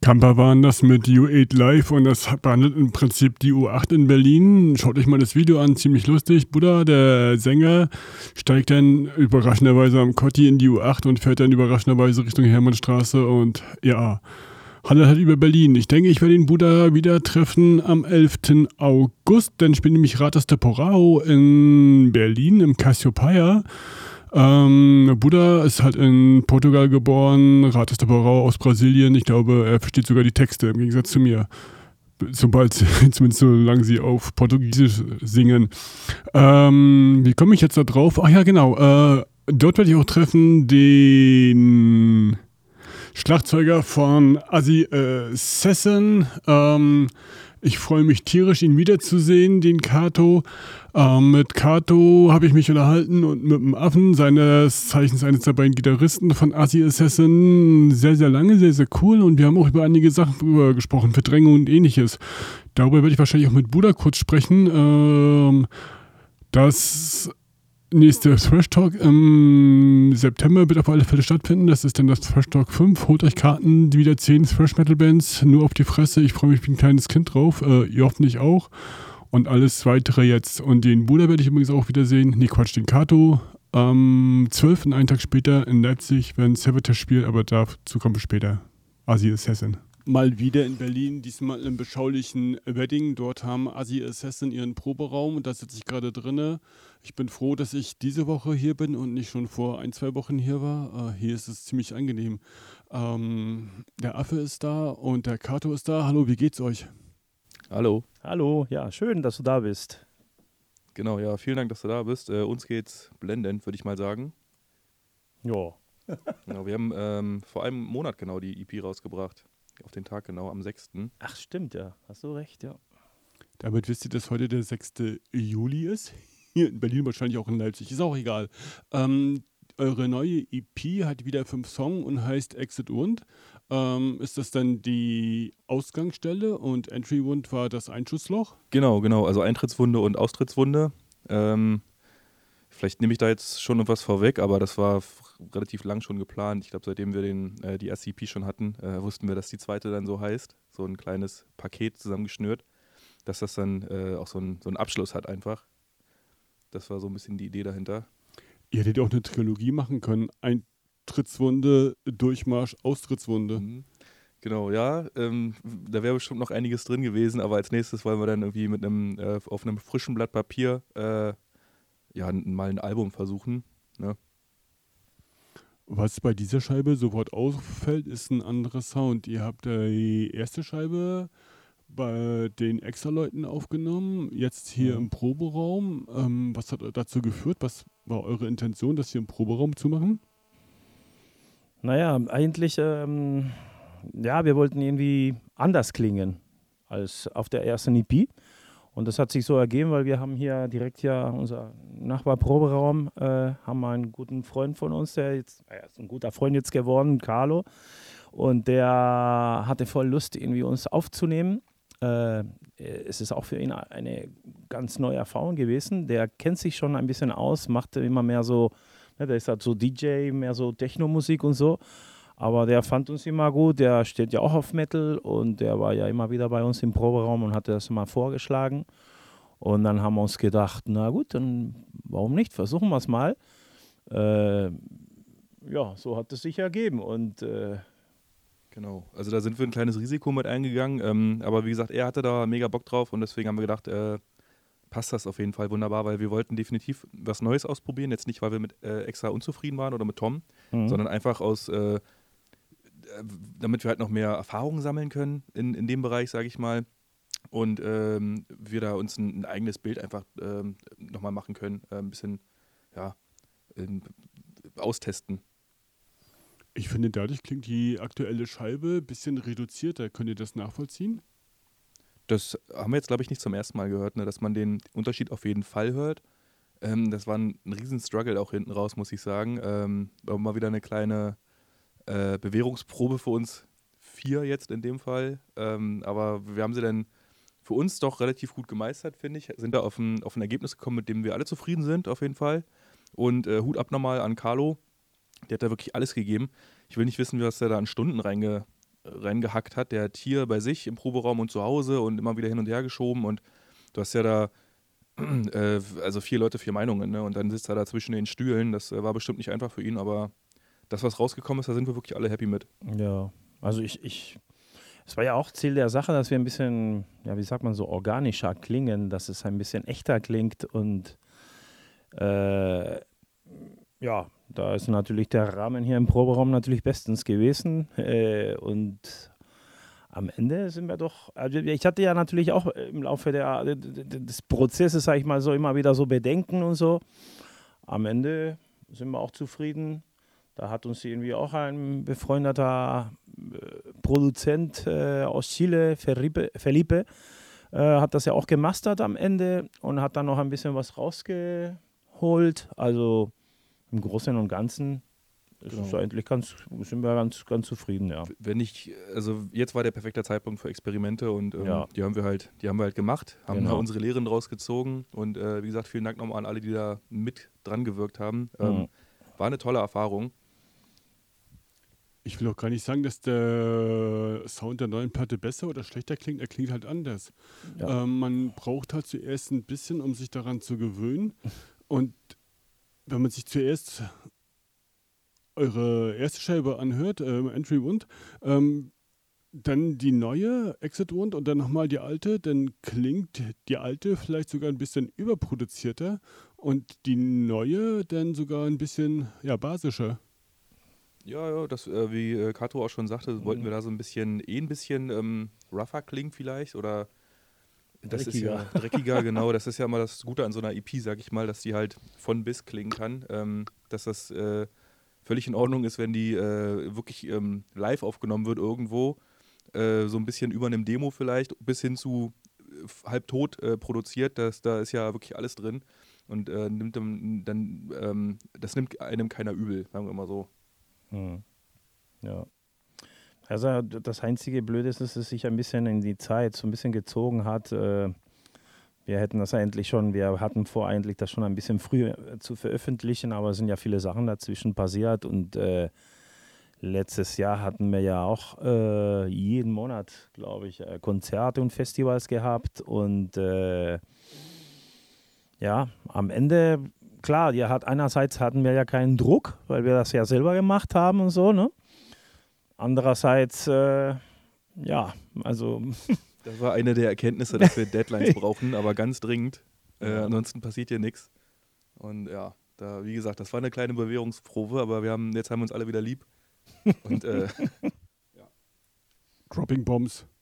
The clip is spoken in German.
Kamper waren das mit U8 Live und das behandelt im Prinzip die U8 in Berlin. Schaut euch mal das Video an, ziemlich lustig. Buddha, der Sänger, steigt dann überraschenderweise am Kotti in die U8 und fährt dann überraschenderweise Richtung Hermannstraße und ja, handelt halt über Berlin. Ich denke, ich werde den Buddha wieder treffen am 11. August, denn ich bin nämlich Ratas Temporao in Berlin im Cassiopeia. Buddha ist halt in Portugal geboren, Ratas Temporao aus Brasilien. Ich glaube, er versteht sogar die Texte im Gegensatz zu mir. Sobald, zumindest solange sie auf Portugiesisch singen. Wie komme ich jetzt da drauf? Ach ja, genau. Dort werde ich auch treffen den Schlagzeuger von Ozzy Assassin. Ich freue mich tierisch, ihn wiederzusehen, den Kato. Mit Kato habe ich mich unterhalten und mit dem Affen, seines Zeichens eines der beiden Gitarristen von Ozzy Assassin, sehr, sehr lange, sehr, sehr cool. Und wir haben auch über einige Sachen gesprochen, Verdrängung und ähnliches. Darüber werde ich wahrscheinlich auch mit Buddha kurz sprechen. Das nächste Thrash Talk im September wird auf alle Fälle stattfinden. Das ist dann das Thrash Talk 5. Holt euch Karten, wieder 10 Thrash Metal Bands, nur auf die Fresse. Ich freue mich wie ein kleines Kind drauf. Ihr hoffentlich auch. Und alles weitere jetzt. Und den Buddha werde ich übrigens auch wiedersehen. Nee, Quatsch, den Kato. Am 12. einen Tag später in Leipzig, wenn Savatage spielt, aber dazu kommen wir später. Ozzy Assassin. Mal wieder in Berlin, diesmal im beschaulichen Wedding. Dort haben Ozzy Assassin ihren Proberaum und da sitze ich gerade drinne. Ich bin froh, dass ich diese Woche hier bin und nicht schon vor 1-2 Wochen hier war. Hier ist es ziemlich angenehm. Der Affe ist da und der Kato ist da. Hallo, wie geht's euch? Hallo. Hallo, ja, schön, dass du da bist. Genau, ja, vielen Dank, dass du da bist. Uns geht's blendend, würde ich mal sagen. Ja. Genau, wir haben vor einem Monat genau die EP rausgebracht. Auf den Tag genau, am 6. Ach, stimmt, ja. Hast du recht, ja. Damit wisst ihr, dass heute der 6. Juli ist. Hier in Berlin, wahrscheinlich auch in Leipzig. Ist auch egal. Eure neue EP hat wieder 5 Songs und heißt Exit Wound. Ist das dann die Ausgangsstelle und Entry Wound war das Einschussloch? Genau. Also Eintrittswunde und Austrittswunde. Vielleicht nehme ich da jetzt schon etwas vorweg, aber das war relativ lang schon geplant. Ich glaube, seitdem wir die erste EP schon hatten, wussten wir, dass die zweite dann so heißt. So ein kleines Paket zusammengeschnürt, dass das dann auch so einen Abschluss hat einfach. Das war so ein bisschen die Idee dahinter. Ihr hättet auch eine Trilogie machen können. Eintrittswunde, Durchmarsch, Austrittswunde. Mhm. Genau, ja. Da wäre bestimmt noch einiges drin gewesen, aber als nächstes wollen wir dann irgendwie mit auf einem frischen Blatt Papier mal ein Album versuchen. Ne? Was bei dieser Scheibe sofort auffällt, ist ein anderer Sound. Ihr habt die erste Scheibe bei den Extra-Leuten aufgenommen, jetzt hier im Proberaum. Was hat dazu geführt? Was war eure Intention, das hier im Proberaum zu machen? Naja, eigentlich, wir wollten irgendwie anders klingen als auf der ersten EP. Und das hat sich so ergeben, weil wir haben hier direkt unser Nachbarproberaum, haben einen guten Freund von uns, der jetzt, ist ein guter Freund jetzt geworden, Carlo. Und der hatte voll Lust, irgendwie uns aufzunehmen. Es ist auch für ihn eine ganz neue Erfahrung gewesen. Der kennt sich schon ein bisschen aus, macht immer mehr so, der ist halt so DJ, mehr so Techno-Musik und so. Aber der fand uns immer gut, der steht ja auch auf Metal und der war ja immer wieder bei uns im Proberaum und hatte das mal vorgeschlagen. Und dann haben wir uns gedacht, na gut, dann warum nicht, versuchen wir es mal. So hat es sich ergeben und Genau, also da sind wir ein kleines Risiko mit eingegangen, aber wie gesagt, er hatte da mega Bock drauf und deswegen haben wir gedacht, passt das auf jeden Fall wunderbar, weil wir wollten definitiv was Neues ausprobieren, jetzt nicht, weil wir mit extra unzufrieden waren oder mit Tom, sondern einfach damit wir halt noch mehr Erfahrungen sammeln können in dem Bereich, sage ich mal, und wir da uns ein eigenes Bild einfach nochmal machen können, ein bisschen, austesten. Ich finde, dadurch klingt die aktuelle Scheibe ein bisschen reduzierter. Könnt ihr das nachvollziehen? Das haben wir jetzt, glaube ich, nicht zum ersten Mal gehört, ne, dass man den Unterschied auf jeden Fall hört. Das war ein riesen Struggle auch hinten raus, muss ich sagen. War mal wieder eine kleine Bewährungsprobe für uns 4 jetzt in dem Fall. Aber wir haben sie dann für uns doch relativ gut gemeistert, finde ich. Sind da auf ein Ergebnis gekommen, mit dem wir alle zufrieden sind, auf jeden Fall. Und Hut ab nochmal an Carlo. Der hat da wirklich alles gegeben. Ich will nicht wissen, was der da an Stunden reingehackt hat. Der hat hier bei sich im Proberaum und zu Hause und immer wieder hin und her geschoben und du hast ja da also 4 Leute, 4 Meinungen, ne? Und dann sitzt er da zwischen den Stühlen. Das war bestimmt nicht einfach für ihn, aber das, was rausgekommen ist, da sind wir wirklich alle happy mit. Ja, also es war ja auch Ziel der Sache, dass wir ein bisschen, ja, wie sagt man so, organischer klingen, dass es ein bisschen echter klingt und ja, da ist natürlich der Rahmen hier im Proberaum natürlich bestens gewesen und am Ende sind wir doch, also ich hatte ja natürlich auch im Laufe des Prozesses, sage ich mal so, immer wieder so Bedenken und so. Am Ende sind wir auch zufrieden. Da hat uns irgendwie auch ein befreundeter Produzent aus Chile, Felipe, hat das ja auch gemastert am Ende und hat dann noch ein bisschen was rausgeholt. Also im Großen und Ganzen ist eigentlich sind wir ganz zufrieden, ja. Also jetzt war der perfekte Zeitpunkt für Experimente und die haben wir halt gemacht, haben da unsere Lehren draus gezogen und wie gesagt, vielen Dank nochmal an alle, die da mit dran gewirkt haben. War eine tolle Erfahrung. Ich will auch gar nicht sagen, dass der Sound der neuen Platte besser oder schlechter klingt. Er klingt halt anders. Ja. Man braucht halt zuerst ein bisschen, um sich daran zu gewöhnen. Und wenn man sich zuerst eure erste Scheibe anhört, Entry Wound, dann die neue Exit Wound und dann nochmal die alte, dann klingt die alte vielleicht sogar ein bisschen überproduzierter und die neue dann sogar ein bisschen basischer. Ja, das, wie Kato auch schon sagte, wollten wir da so ein bisschen rougher klingen vielleicht oder das Dreckiger. ist ja dreckiger, genau. Das ist ja immer das Gute an so einer EP, sag ich mal, dass die halt von bis klingen kann. Dass das völlig in Ordnung ist, wenn die wirklich live aufgenommen wird irgendwo, so ein bisschen über einem Demo vielleicht, bis hin zu halbtot produziert. Da ist ja wirklich alles drin und das nimmt einem keiner übel, sagen wir mal so. Ja. Also das einzige Blöde ist, dass es sich ein bisschen in die Zeit so ein bisschen gezogen hat. Wir hatten vor, eigentlich das schon ein bisschen früher zu veröffentlichen, aber es sind ja viele Sachen dazwischen passiert und letztes Jahr hatten wir ja auch jeden Monat, glaube ich, Konzerte und Festivals gehabt und am Ende, klar, einerseits hatten wir ja keinen Druck, weil wir das ja selber gemacht haben und so, ne? Andererseits, also... Das war eine der Erkenntnisse, dass wir Deadlines brauchen, aber ganz dringend. Ansonsten passiert hier nichts. Und ja, wie gesagt, das war eine kleine Bewährungsprobe, aber jetzt haben wir uns alle wieder lieb. Und Dropping Bombs.